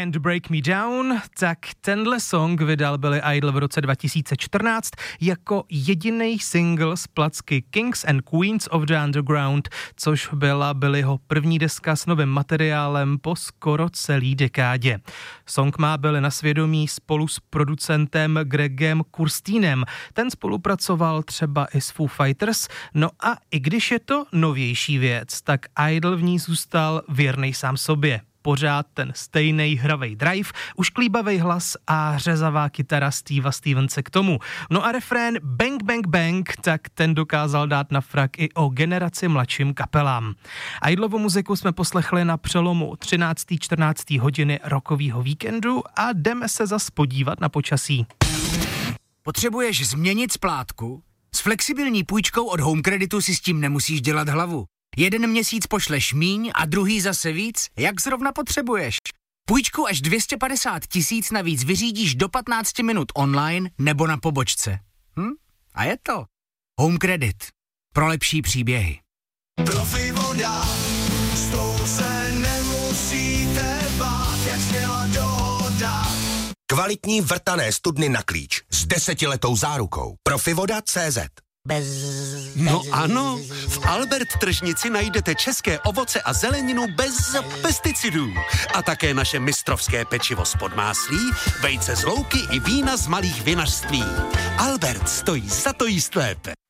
Can't Break Me Down, tak tenhle song vydal Billy Idol v roce 2014 jako jediný single z placky Kings and Queens of the Underground, což byla Billyho první deska s novým materiálem po skoro celý dekádě. Song má Billy na svědomí spolu s producentem Gregem Kurstínem. Ten spolupracoval třeba i s Foo Fighters, no a i když je to novější věc, tak Idol v ní zůstal věrnej sám sobě. Pořád ten stejnej hravej drive, ušklíbavej hlas a řezavá kytara Steva Stevense k tomu. No a refrén Bang Bang Bang, tak ten dokázal dát na frak i o generaci mladším kapelám. Idolovu muziku jsme poslechli na přelomu 13. 14. hodiny rockovýho víkendu a jdeme se zas podívat na počasí. Potřebuješ změnit splátku? S flexibilní půjčkou od Home Creditu si s tím nemusíš dělat hlavu. Jeden měsíc pošleš míň a druhý zase víc, jak zrovna potřebuješ. Půjčku až 250 000 navíc vyřídíš do 15 minut online nebo na pobočce. A je to Home Credit. Pro lepší příběhy. Profi voda, s tou se nemusíte bát, jak zněla dohoda. Kvalitní vrtané studny na klíč s 10letou zárukou. Profivoda.cz. No ano, v Albert tržnici najdete české ovoce a zeleninu bez pesticidů. A také naše mistrovské pečivo z Podmáslí, vejce z louky i vína z malých vinařství. Albert stojí za to jíst lépe.